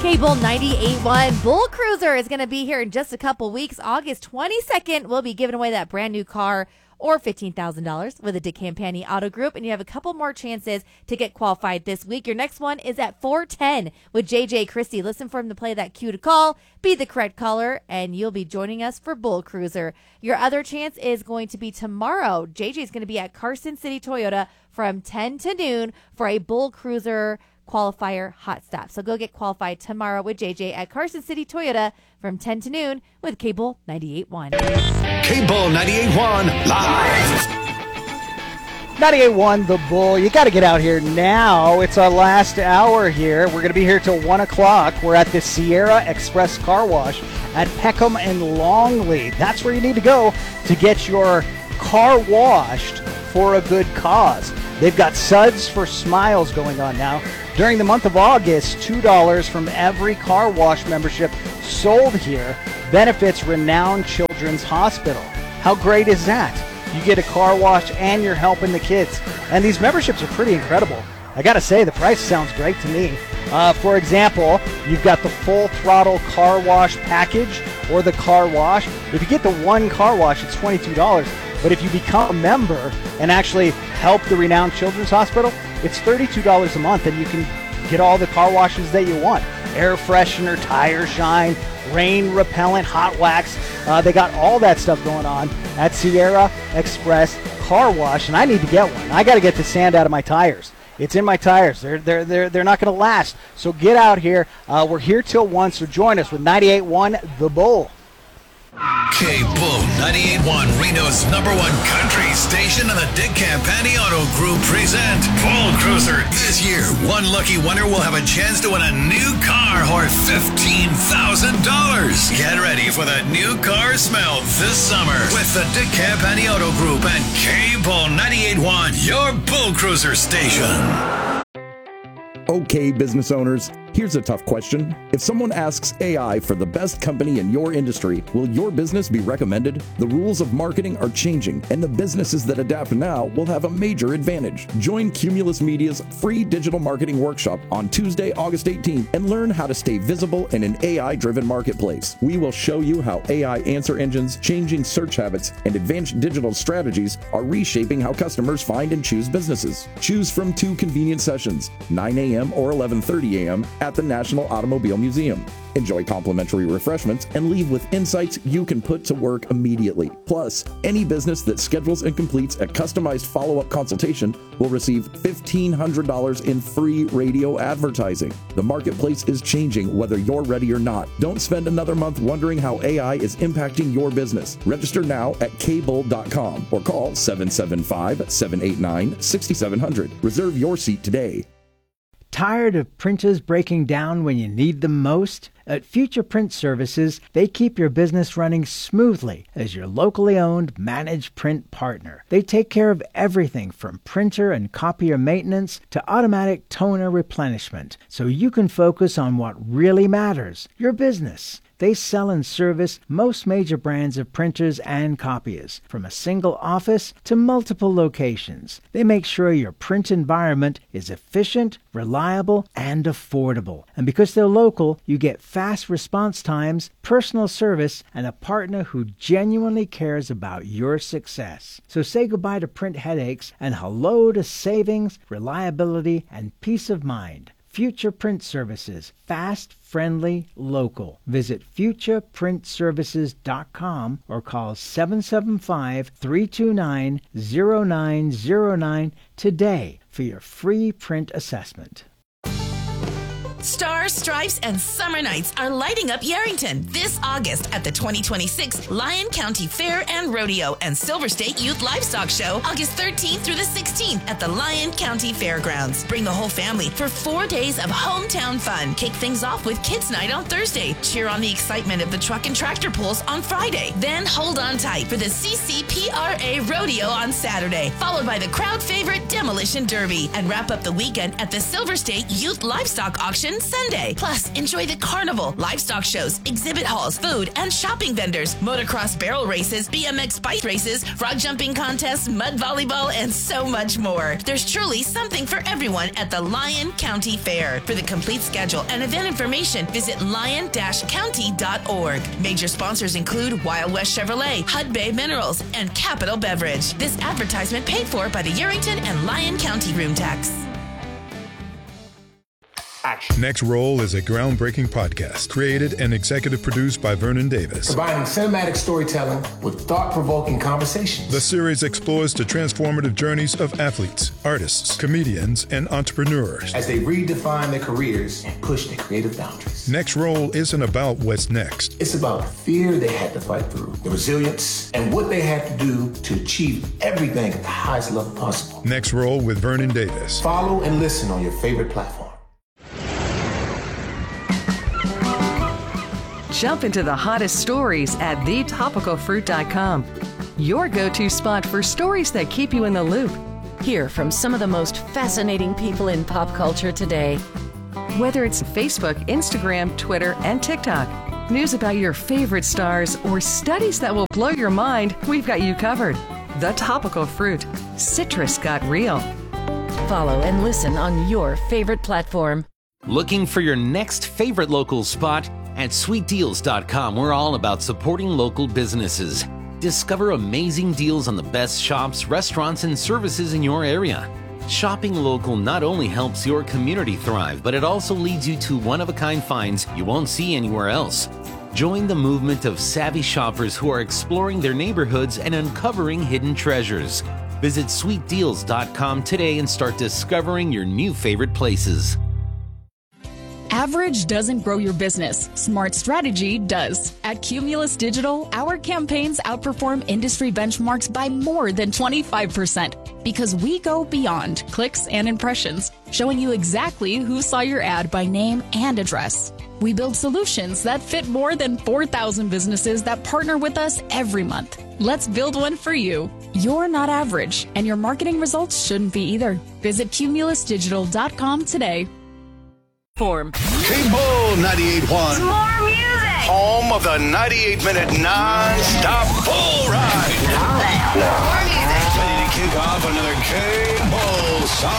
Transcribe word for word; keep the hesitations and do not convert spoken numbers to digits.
Cable ninety-eight point one Bull Cruiser is going to be here in just a couple weeks. August twenty-second, we'll be giving away that brand new car or fifteen thousand dollars with a Dick Campani Auto Group. And you have a couple more chances to get qualified this week. Your next one is at four ten with J J Christie. Listen for him to play that cue to call, be the correct caller, and you'll be joining us for Bull Cruiser. Your other chance is going to be tomorrow. J J is going to be at Carson City Toyota from ten to noon for a Bull Cruiser qualifier hot stop. So go get qualified tomorrow with J J at Carson City Toyota from ten to noon with Cable ninety-eight point one. Cable ninety-eight point one live. ninety-eight point one The Bull. You got to get out here now. It's our last hour here. We're going to be here till one o'clock. We're at the Sierra Express Car Wash at Peckham and Longley. That's where you need to go to get your car washed for a good cause. They've got Suds for Smiles going on now. During the month of August, two dollars from every car wash membership sold here benefits Renowned Children's Hospital. How great is that? You get a car wash and you're helping the kids. And these memberships are pretty incredible. I got to say, the price sounds great to me. Uh, for example, you've got the full throttle car wash package or the car wash. If you get the one car wash, it's twenty-two dollars. But if you become a member and actually help the Renowned Children's Hospital, it's thirty-two dollars a month, and you can get all the car washes that you want. Air freshener, tire shine, rain repellent, hot wax. Uh, they got all that stuff going on at Sierra Express Car Wash, and I need to get one. I got to get the sand out of my tires. It's in my tires. They're they're they're they're not going to last. So get out here. Uh, we're here till one. So join us with ninety-eight point one The Bull. Cable ninety-eight point one, Reno's number one country station, and the Dick Campani Auto Group present Bull Cruiser. This year, one lucky winner will have a chance to win a new car or fifteen thousand dollars. Get ready for the new car smell this summer with the Dick Campani Auto Group and Cable ninety-eight point one, your Bull Cruiser station. Okay, business owners, here's a tough question. If someone asks A I for the best company in your industry, will your business be recommended? The rules of marketing are changing, and the businesses that adapt now will have a major advantage. Join Cumulus Media's free digital marketing workshop on Tuesday, August eighteenth, and learn how to stay visible in an A I-driven marketplace. We will show you how A I answer engines, changing search habits, and advanced digital strategies are reshaping how customers find and choose businesses. Choose from two convenient sessions, nine a.m. or eleven thirty a.m. at the National Automobile Museum. Enjoy complimentary refreshments and leave with insights you can put to work immediately. Plus, any business that schedules and completes a customized follow-up consultation will receive fifteen hundred dollars in free radio advertising. The marketplace is changing whether you're ready or not. Don't spend another month wondering how A I is impacting your business. Register now at cable dot com or call seven seven five, seven eight nine, six seven zero zero. Reserve your seat today. Tired of printers breaking down when you need them most? At Future Print Services, they keep your business running smoothly as your locally owned managed print partner. They take care of everything from printer and copier maintenance to automatic toner replenishment, so you can focus on what really matters, your business. They sell and service most major brands of printers and copiers, from a single office to multiple locations. They make sure your print environment is efficient, reliable, and affordable. And because they're local, you get fast response times, personal service, and a partner who genuinely cares about your success. So say goodbye to print headaches and hello to savings, reliability, and peace of mind. Future Print Services. Fast, friendly, local. Visit future print services dot com or call seven seven five, three two nine, zero nine zero nine today for your free print assessment. Stars, Stripes, and Summer Nights are lighting up Yerington this August at the twenty twenty-six Lyon County Fair and Rodeo and Silver State Youth Livestock Show, August thirteenth through the sixteenth at the Lyon County Fairgrounds. Bring the whole family for four days of hometown fun. Kick things off with Kids Night on Thursday. Cheer on the excitement of the truck and tractor pulls on Friday. Then hold on tight for the C C P R A Rodeo on Saturday, followed by the crowd favorite Demolition Derby, and wrap up the weekend at the Silver State Youth Livestock Auction and Sunday. Plus, enjoy the carnival, livestock shows, exhibit halls, food, and shopping vendors, motocross barrel races, B M X bike races, frog jumping contests, mud volleyball, and so much more. There's truly something for everyone at the Lyon County Fair. For the complete schedule and event information, visit lion dash county dot org. Major sponsors include Wild West Chevrolet, Hud Bay Minerals, and Capital Beverage. This advertisement paid for by the Yerington and Lyon County Room Tax. Next Roll is a groundbreaking podcast created and executive produced by Vernon Davis. Combining cinematic storytelling with thought-provoking conversations. The series explores the transformative journeys of athletes, artists, comedians, and entrepreneurs as they redefine their careers and push their creative boundaries. Next Roll isn't about what's next. It's about the fear they had to fight through, the resilience, and what they had to do to achieve everything at the highest level possible. Next Roll with Vernon Davis. Follow and listen on your favorite platform. Jump into the hottest stories at the topical fruit dot com. Your go-to spot for stories that keep you in the loop. Hear from some of the most fascinating people in pop culture today. Whether it's Facebook, Instagram, Twitter, and TikTok, news about your favorite stars, or studies that will blow your mind, we've got you covered. The Topical Fruit. Citrus got real. Follow and listen on your favorite platform. Looking for your next favorite local spot? At sweet deals dot com, we're all about supporting local businesses. Discover amazing deals on the best shops, restaurants, and services in your area. Shopping local not only helps your community thrive, but it also leads you to one-of-a-kind finds you won't see anywhere else. Join the movement of savvy shoppers who are exploring their neighborhoods and uncovering hidden treasures. Visit sweet deals dot com today and start discovering your new favorite places. Average doesn't grow your business. Smart strategy does. At Cumulus Digital, our campaigns outperform industry benchmarks by more than twenty-five percent because we go beyond clicks and impressions, showing you exactly who saw your ad by name and address. We build solutions that fit more than four thousand businesses that partner with us every month. Let's build one for you. You're not average, and your marketing results shouldn't be either. Visit cumulus digital dot com today. Form. K-Bull ninety-eight point one. More music! Home of the ninety-eight minute non-stop bull ride. More music! Ready to kick off another K-Bull song.